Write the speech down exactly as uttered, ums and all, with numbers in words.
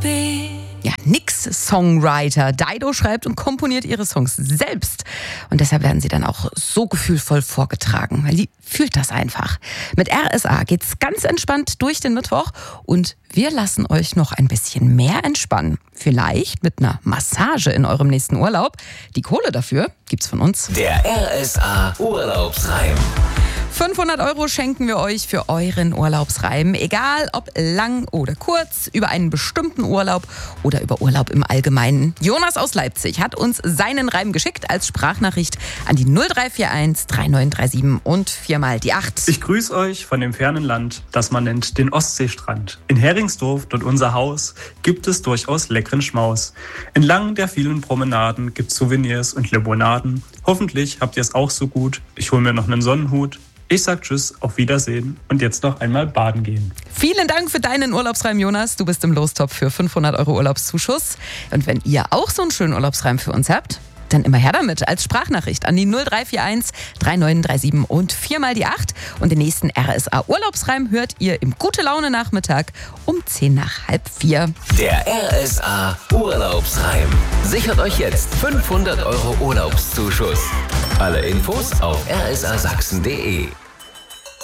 be. Ja, nix Songwriter. Dido schreibt und komponiert ihre Songs selbst. Und deshalb werden sie dann auch so gefühlvoll vorgetragen, weil die fühlt das einfach. Mit R S A geht's ganz entspannt durch den Mittwoch und wir lassen euch noch ein bisschen mehr entspannen. Vielleicht mit einer Massage in eurem nächsten Urlaub. Die Kohle dafür gibt's von uns. Der R S A Urlaubsreim. fünfhundert Euro schenken wir euch für euren Urlaubsreim. Egal ob lang oder kurz, über einen bestimmten Urlaub oder über Urlaub im Allgemeinen. Jonas aus Leipzig hat uns seinen Reim geschickt als Sprachnachricht an die null drei vier eins drei neun drei sieben und viermal die acht. Ich grüße euch von dem fernen Land, das man nennt den Ostseestrand. In Heringsdorf, dort unser Haus, gibt es durchaus leckeren Schmaus. Entlang der vielen Promenaden gibt's Souvenirs und Limonaden. Hoffentlich habt ihr es auch so gut. Ich hole mir noch einen Sonnenhut. Ich sag Tschüss, auf Wiedersehen und jetzt noch einmal baden gehen. Vielen Dank für deinen Urlaubsreim, Jonas. Du bist im Lostopf für fünfhundert Euro Urlaubszuschuss. Und wenn ihr auch so einen schönen Urlaubsreim für uns habt, dann immer her damit als Sprachnachricht an die null drei vier eins drei neun drei sieben und viermal die acht. Und den nächsten R S A Urlaubsreim hört ihr im Gute-Laune-Nachmittag um zehn nach halb vier. Der R S A Urlaubsreim. Sichert euch jetzt fünfhundert Euro Urlaubszuschuss. Alle Infos auf r s a sachsen punkt d e.